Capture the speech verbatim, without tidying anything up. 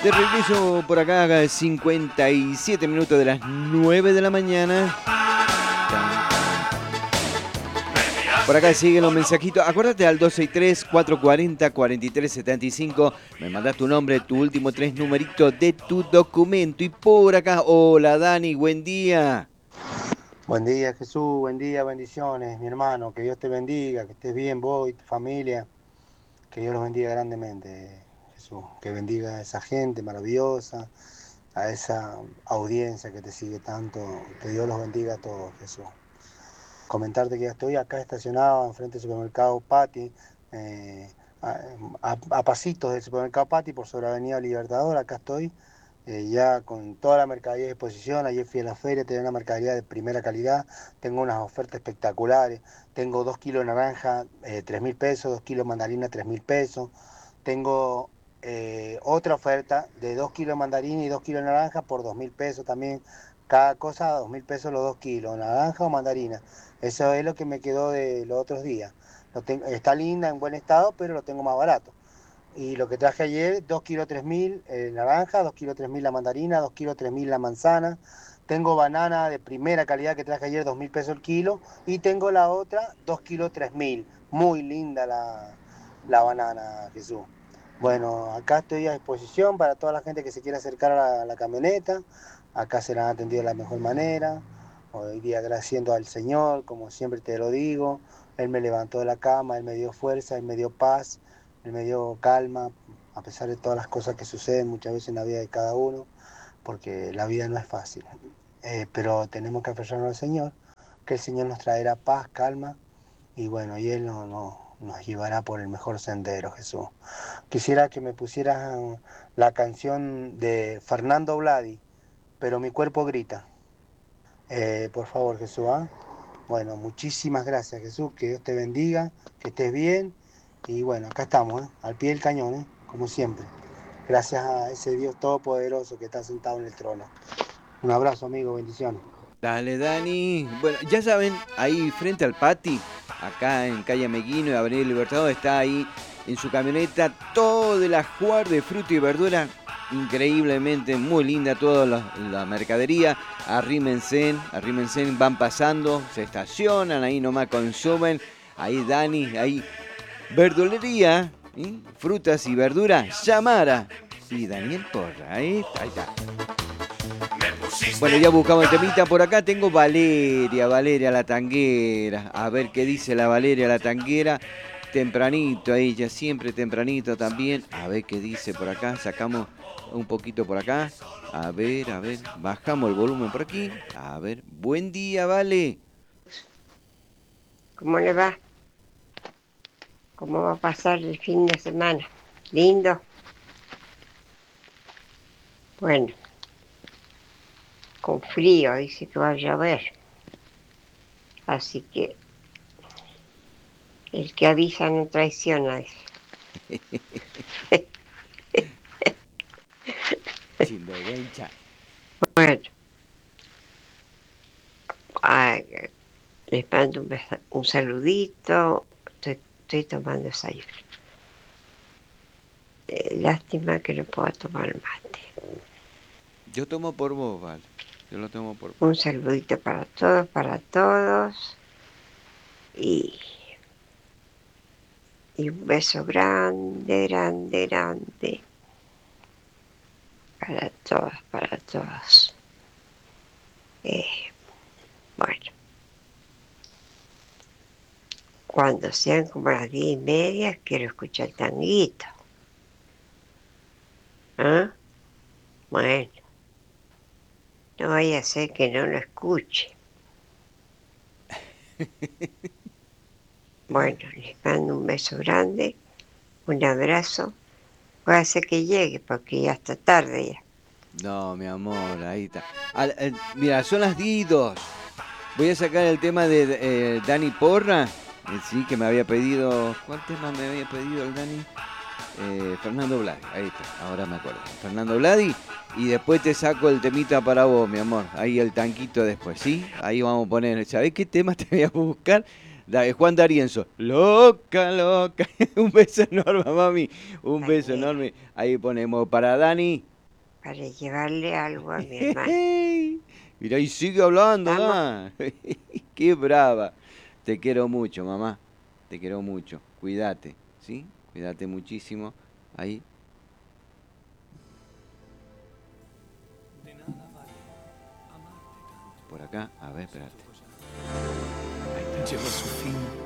De regreso por acá, cincuenta y siete minutos de las nueve de la mañana. Por acá siguen los mensajitos. Acuérdate al dos seis tres, cuatro cuatro cero, cuatro tres siete cinco. Me mandas tu nombre, tu último tres numeritos de tu documento. Y por acá, hola Dani, buen día. Buen día, Jesús, buen día, bendiciones, mi hermano, que Dios te bendiga, que estés bien vos y tu familia, que Dios los bendiga grandemente, Jesús, que bendiga a esa gente maravillosa, a esa audiencia que te sigue tanto, que Dios los bendiga a todos, Jesús. Comentarte que ya estoy acá estacionado enfrente del supermercado Pati, eh, a, a, a pasitos del supermercado Pati por sobre Avenida Libertador, acá estoy. Eh, ya con toda la mercadería a disposición. Ayer fui a la feria, tenía una mercadería de primera calidad, tengo unas ofertas espectaculares, tengo dos kilos de naranja, eh, tres mil pesos, dos kilos de mandarina, tres mil pesos, tengo eh, otra oferta de dos kilos de mandarina y dos kilos de naranja por dos mil pesos también, cada cosa a dos mil pesos los dos kilos, naranja o mandarina. Eso es lo que me quedó de los otros días. Lo tengo, está linda, en buen estado, pero lo tengo más barato. Y lo que traje ayer, dos kilos tres mil eh, naranja, dos kilos tres mil la mandarina, dos kilos tres mil la manzana. Tengo banana de primera calidad que traje ayer, dos mil pesos el kilo. Y tengo la otra, dos kilos tres mil. Muy linda la, la banana, Jesús. Bueno, acá estoy a disposición para toda la gente que se quiera acercar a la, a la camioneta. Acá serán atendidos de la mejor manera. Hoy día agradeciendo al Señor, como siempre te lo digo. Él me levantó de la cama, Él me dio fuerza, Él me dio paz. Él me dio calma, a pesar de todas las cosas que suceden muchas veces en la vida de cada uno, porque la vida no es fácil. Eh, pero tenemos que aferrarnos al Señor, que el Señor nos traerá paz, calma, y bueno, y Él no, no, nos llevará por el mejor sendero, Jesús. Quisiera que me pusieras la canción de Fernando Vladi, pero mi cuerpo grita. Eh, por favor, Jesús, ¿ah? Bueno, muchísimas gracias, Jesús, que Dios te bendiga, que estés bien. Y bueno, acá estamos, ¿eh? Al pie del cañón, ¿eh? Como siempre. Gracias a ese Dios todopoderoso que está sentado en el trono. Un abrazo, amigo, bendiciones. Dale, Dani. Bueno, ya saben, ahí frente al Pati, acá en calle Meguino y Avenida Libertador, está ahí en su camioneta todo el ajuar de fruta y verdura. Increíblemente muy linda toda la, la mercadería. Arrímense, arrímense, van pasando, se estacionan, ahí nomás consumen. Ahí Dani, ahí verdulería, ¿sí? Frutas y verduras, Llamara. Y Daniel Porra, ahí, ahí está. Bueno, ya buscamos el temita. Por acá tengo Valeria, Valeria la tanguera. A ver qué dice la Valeria la tanguera. Tempranito ahí, ya siempre tempranito también. A ver qué dice por acá. Sacamos un poquito por acá. A ver, a ver. Bajamos el volumen por aquí. A ver. Buen día, Vale. ¿Cómo le va? ¿Cómo va a pasar el fin de semana? ¿Lindo? Bueno, con frío, dice que va a llover. Así que el que avisa no traiciona. Bueno, ay, les mando un, beso, un saludito. Estoy, estoy tomando desayuno. Eh, lástima que no pueda tomar mate. Yo tomo por vos, Vale. Yo lo tomo por vos. Un saludito para todos, para todos. Y, y un beso grande, grande, grande. Para todos, para todos. Eh, bueno. Cuando sean como las diez y media, quiero escuchar el tanguito. ¿Ah? Bueno. No vaya a ser que no lo escuche. Bueno, les mando un beso grande, un abrazo. Voy a hacer que llegue porque ya está tarde ya. No, mi amor, ahí está. Al, eh, mira, son las diez y dos. Voy a sacar el tema de eh, Dani Porra. Eh, sí, que me había pedido. ¿Cuál tema me había pedido el Dani? Eh, Fernando Vladi, ahí está, ahora me acuerdo. Fernando Vladi. Y después te saco el temita para vos, mi amor. Ahí el tanquito después, ¿sí? Ahí vamos a poner. ¿Sabés qué tema te voy a buscar? Da- Juan D'Arienzo. Loca, loca. Un beso enorme, mami. Un beso enorme. Ahí ponemos para Dani. para llevarle algo a mi hermano. Mirá, y sigue hablando, Vamos. ¿no? Qué brava. Te quiero mucho, mamá. Te quiero mucho. Cuídate, ¿sí? Cuídate muchísimo. Ahí. Por acá. A ver, espérate. Ahí está. Llegó su fin